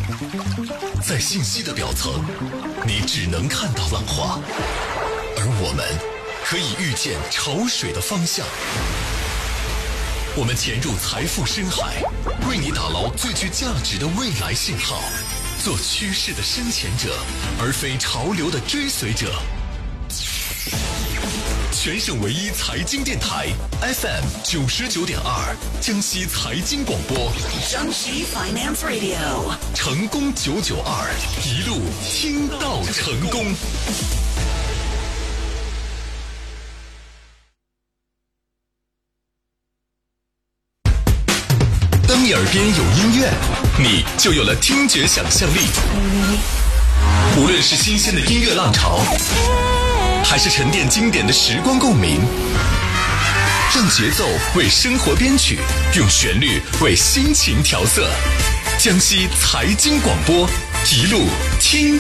在信息的表层，你只能看到浪花，而我们可以预见潮水的方向。我们潜入财富深海，为你打捞最具价值的未来信号，做趋势的深潜者，而非潮流的追随者。全省唯一财经电台 FM 99.2，江西财经广播， 江西 Finance Radio， 成功992，一路听到成功。当你耳边有音乐，你就有了听觉想象力。无论是新鲜的音乐浪潮，还是沉淀经典的时光共鸣，让节奏为生活编曲，用旋律为心情调色。江西财经广播，一路听